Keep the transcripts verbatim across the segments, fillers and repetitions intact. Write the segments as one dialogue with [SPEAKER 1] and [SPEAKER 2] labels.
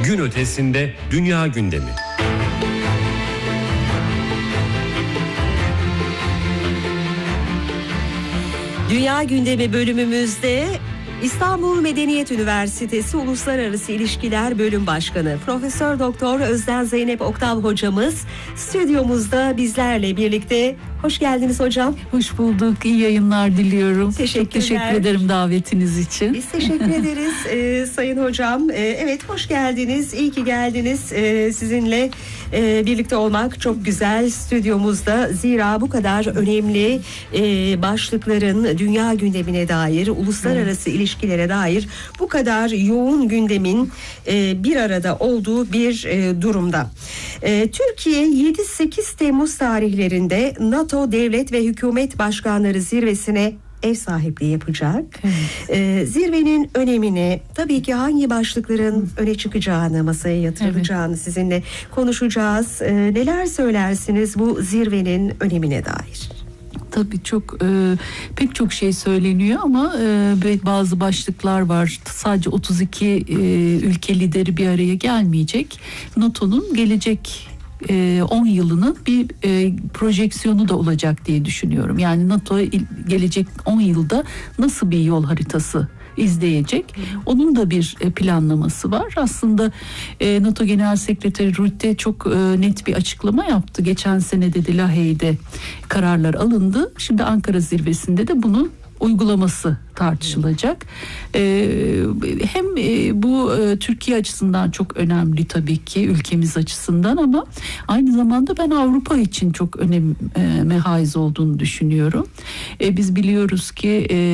[SPEAKER 1] Gün ötesinde dünya gündemi.
[SPEAKER 2] Dünya Gündemi bölümümüzde İstanbul Medeniyet Üniversitesi Uluslararası İlişkiler Bölüm Başkanı Profesör Doktor Özden Zeynep Oktav hocamız stüdyomuzda bizlerle birlikte. Hoş geldiniz hocam.
[SPEAKER 3] Hoş bulduk. İyi yayınlar diliyorum.
[SPEAKER 2] Teşekkürler.
[SPEAKER 3] Çok teşekkür ederim davetiniz için.
[SPEAKER 2] Biz teşekkür ederiz e, Sayın Hocam. E, evet, hoş geldiniz. İyi ki geldiniz. E, sizinle e, birlikte olmak çok güzel stüdyomuzda. Zira bu kadar önemli e, başlıkların dünya gündemine dair, uluslararası evet. ilişkilere dair bu kadar yoğun gündemin e, bir arada olduğu bir e, durumda. E, Türkiye yedi sekiz Temmuz tarihlerinde NATO Devlet ve Hükümet Başkanları Zirvesi'ne ev sahipliği yapacak. Evet. Ee, zirvenin önemini, tabii ki hangi başlıkların öne çıkacağını, masaya yatırılacağını evet. sizinle konuşacağız. Ee, neler söylersiniz bu zirvenin önemine dair?
[SPEAKER 3] Tabii çok e, pek çok şey söyleniyor ama e, bazı başlıklar var. Sadece otuz iki e, ülke lideri bir araya gelmeyecek. NATO'nun gelecek on yılının bir e, projeksiyonu da olacak diye düşünüyorum. Yani NATO gelecek on yılda nasıl bir yol haritası izleyecek? Onun da bir planlaması var. Aslında e, NATO Genel Sekreteri Rutte çok e, net bir açıklama yaptı. Geçen sene dedi Lahey'de kararlar alındı. Şimdi Ankara zirvesinde de bunun uygulaması tartışılacak. Ee, hem e, bu e, Türkiye açısından çok önemli tabii ki, ülkemiz açısından, ama aynı zamanda ben Avrupa için çok öneme haiz olduğunu düşünüyorum. E, biz biliyoruz ki e,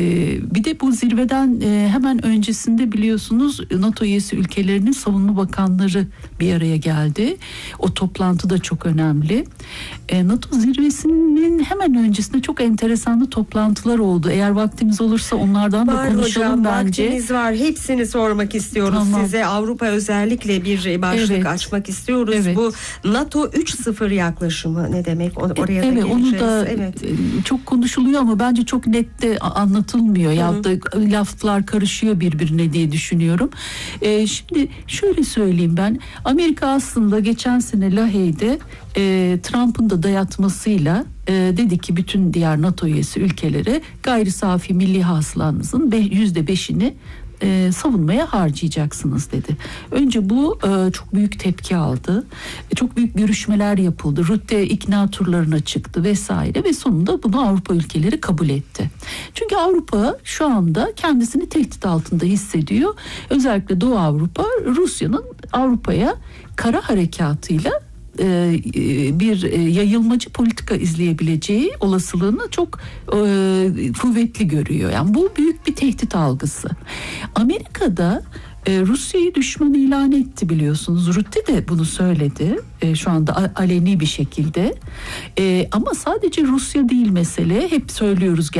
[SPEAKER 3] bir de bu zirveden e, hemen öncesinde biliyorsunuz NATO üyesi ülkelerinin savunma bakanları bir araya geldi. O toplantı da çok önemli. E, NATO zirvesinin hemen öncesinde çok enteresan toplantılar oldu. Eğer vaktimiz olursa onlardan
[SPEAKER 2] var
[SPEAKER 3] da konuşalım
[SPEAKER 2] hocam,
[SPEAKER 3] bence.
[SPEAKER 2] Vaktimiz var. Hepsini sormak istiyoruz
[SPEAKER 3] tamam.
[SPEAKER 2] size. Avrupa özellikle bir başlık evet. açmak istiyoruz. Evet. Bu NATO üç sıfır yaklaşımı ne demek? Oraya da
[SPEAKER 3] evet,
[SPEAKER 2] geleceğiz.
[SPEAKER 3] Onu da
[SPEAKER 2] evet.
[SPEAKER 3] çok konuşuluyor ama bence çok net de anlatılmıyor. Hı-hı. Ya da laflar karışıyor birbirine diye düşünüyorum. Ee, şimdi şöyle söyleyeyim ben. Amerika aslında geçen sene Lahey'de e, Trump'ın da dayatmasıyla e, dedi ki bütün diğer NATO üyesi ülkelere gayri safi milli hasılanızın yüzde beşini e, savunmaya harcayacaksınız dedi. Önce bu e, çok büyük tepki aldı. E, çok büyük görüşmeler yapıldı. Rutte ikna turlarına çıktı vesaire ve sonunda bunu Avrupa ülkeleri kabul etti. Çünkü Avrupa şu anda kendisini tehdit altında hissediyor. Özellikle Doğu Avrupa, Rusya'nın Avrupa'ya kara harekatıyla bir yayılmacı politika izleyebileceği olasılığını çok e, kuvvetli görüyor. Yani bu büyük bir tehdit algısı. Amerika'da e, Rusya'yı düşman ilan etti biliyorsunuz. Rutte de bunu söyledi. E, şu anda aleni bir şekilde. E, ama sadece Rusya değil mesele. Hep söylüyoruz